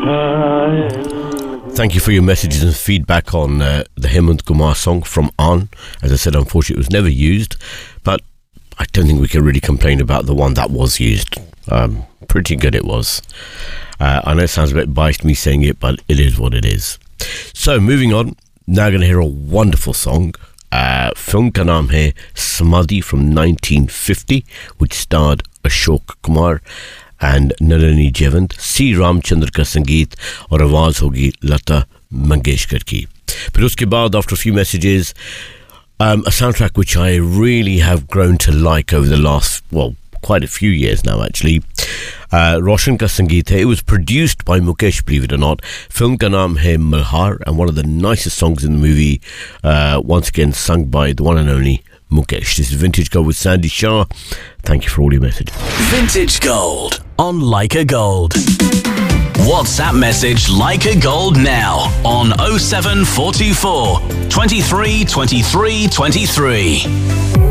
Thank you for your messages and feedback on the Hemant Kumar song from On. As I said, unfortunately, it was never used, but I don't think we can really complain about the one that was used. Pretty good it was. I know it sounds a bit biased me saying it, but it is what it is. So, moving on, now going to hear a wonderful song. Film ka naam hai Samadhi from 1950, which starred Ashok Kumar and Nalini Jayawant. C. Ramchandra का संगीत और आवाज़ होगी लता मंगेशकर की. फिर उसके बाद, after a few messages, a soundtrack which I really have grown to like over the last, quite a few years now actually. Roshan ka sangeet hai. It was produced by Mukesh, believe it or not. Film ka naam hai Malhar, and one of the nicest songs in the movie, once again sung by the one and only Mukesh. This is Vintage Gold with Sandy Shah. Thank you for all your messages. Vintage Gold on Leica Gold. WhatsApp message Leica Gold now on 07424 23 23 23.